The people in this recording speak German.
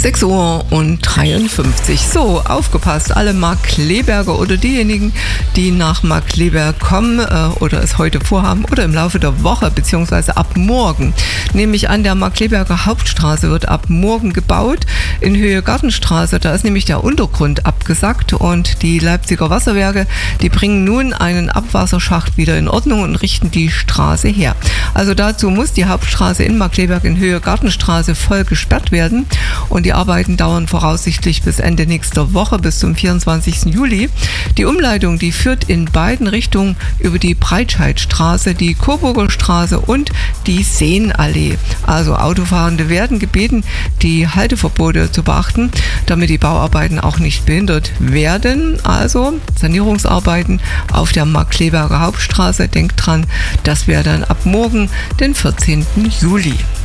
6:53 Uhr. So, aufgepasst, alle Markkleeberger oder diejenigen, die nach Markkleeberg kommen oder es heute vorhaben oder im Laufe der Woche beziehungsweise ab morgen. Nämlich an der Markkleeberger Hauptstraße wird ab morgen gebaut in Höhe Gartenstraße. Da ist nämlich der Untergrund abgesackt und die Leipziger Wasserwerke, die bringen nun einen Abwasserschacht wieder in Ordnung und richten die Straße her. Also dazu muss die Hauptstraße in Markkleeberg in Höhe Gartenstraße voll gesperrt werden und die Arbeiten dauern voraussichtlich bis Ende nächster Woche, bis zum 24. Juli. Die Umleitung, die führt in beiden Richtungen über die Breitscheidstraße, die Coburger Straße und die Seenallee. Also Autofahrende werden gebeten, die Halteverbote zu beachten, damit die Bauarbeiten auch nicht behindert werden. Also Sanierungsarbeiten auf der Markkleeberger Hauptstraße. Denkt dran, das wäre dann ab morgen, den 14. Juli.